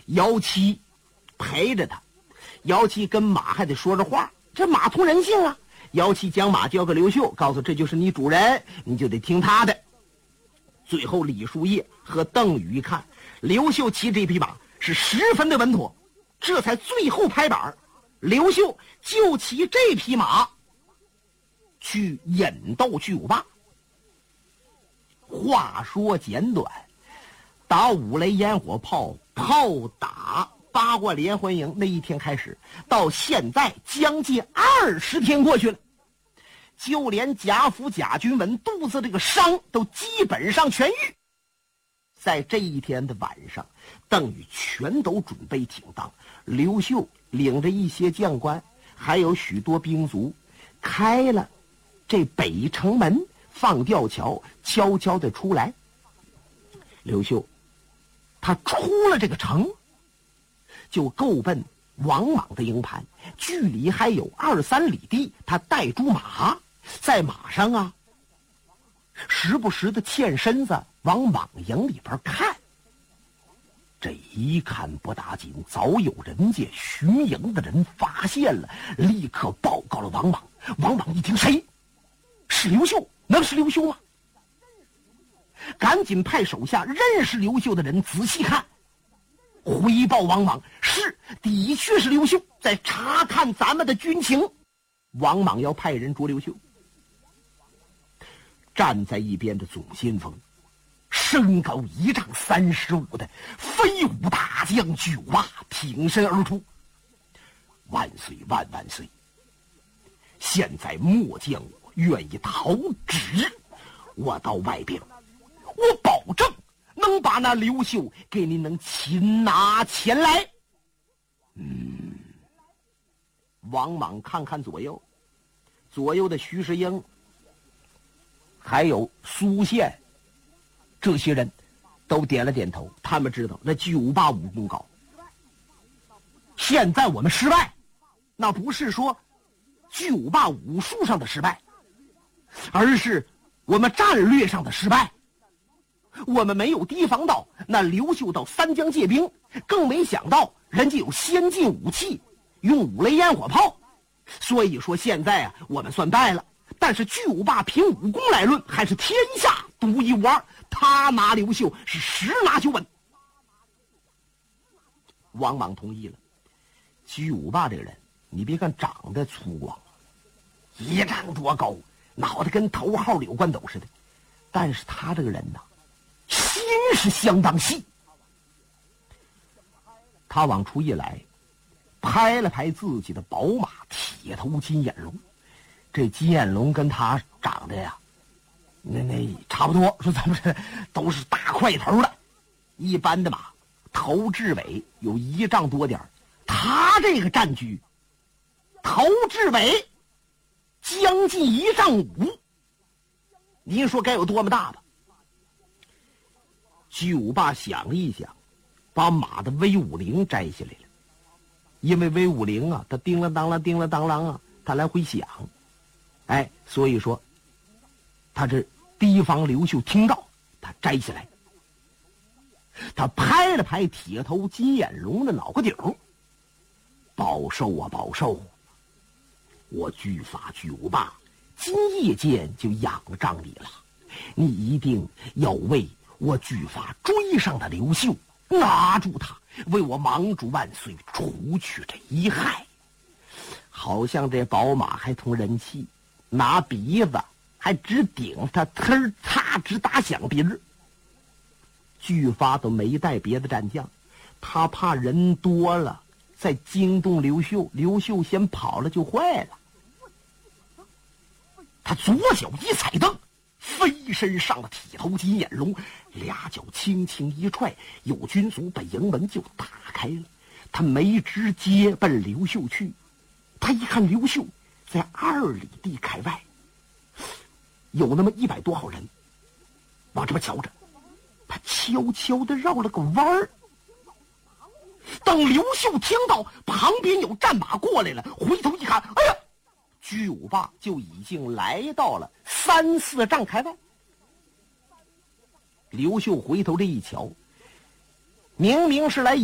姚七陪着他，姚七跟马还得说着话，这马通人性啊。姚七将马交给刘秀，告诉这就是你主人，你就得听他的。最后李叔夜和邓禹一看刘秀骑这匹马是十分的稳妥，这才最后拍板，刘秀就骑这匹马去引逗巨无霸。话说简短，打五雷烟火炮炮打八卦连环营那一天开始，到现在将近20天过去了，就连贾府贾君文肚子这个伤都基本上痊愈。在这一天的晚上，邓禹全都准备挺当，刘秀领着一些将官还有许多兵卒开了这北城门，放吊桥，悄悄地出来。刘秀他出了这个城，就够奔王莽的营盘，距离还有2-3里地。他带住马，在马上啊，时不时的欠身子往莽营里边看。这一看不打紧，早有人家巡营的人发现了，立刻报告了王莽。王莽一听，谁？是刘秀？能是刘秀吗？赶紧派手下认识刘秀的人仔细看，回报王莽，是，的确是刘秀，在查看咱们的军情。王莽要派人捉刘秀。站在一边的总先锋，身高1丈35的飞武大将巨无霸挺身而出：“万岁万万岁！现在末将我愿意讨旨，我到外边，我保证能把那刘秀给您能擒拿前来。”王莽看看左右，左右的徐世英还有苏宪这些人都点了点头，他们知道那巨无霸武功高。现在我们失败，那不是说巨无霸武术上的失败，而是我们战略上的失败。我们没有提防到那刘秀到三江借兵，更没想到人家有先进武器，用五雷烟火炮。所以说现在啊，我们算败了。但是巨无霸凭武功来论，还是天下独一无二。他拿刘秀是10拿9稳。王莽同意了。巨无霸这个人，你别看长得粗犷，1丈多高，脑袋跟头号柳冠斗似的，但是他这个人呐，心是相当细。他往出一来，拍了拍自己的宝马铁头金眼龙。这金眼龙跟他长得呀，那差不多，说咱们这都是大块头的。一般的马头至尾有1丈多点，他这个战局头至尾将近1丈5，您说该有多么大吧？巨无霸想了一想，把马的威武铃摘下来了。因为威武铃啊，它叮了当啷叮了当啷啊，它来回响，所以说他这提防刘秀听到，他摘下来，他拍了拍铁头金眼龙的脑壳顶：“保寿啊保寿！我巨法巨无霸今夜间就仰仗你了，你一定要为我巨法追上的刘秀，拿住他，为我盟主万岁除去这一害。”好像这宝马还通人气，拿鼻子还直顶他，呲嚓直打响鼻儿。巨发都没带别的战将，他怕人多了再惊动刘秀，刘秀先跑了就坏了。他左脚一踩蹬，飞身上了铁头金眼龙，2脚轻轻一踹，有军卒把营门就打开了。他没直接奔刘秀去，他一看刘秀在2里地开外，有那么100多号人往这边瞧着，他悄悄地绕了个弯儿。等刘秀听到旁边有战马过来了，回头一看，哎呀，巨无霸就已经来到了3、4丈开外。刘秀回头这一瞧，明明是来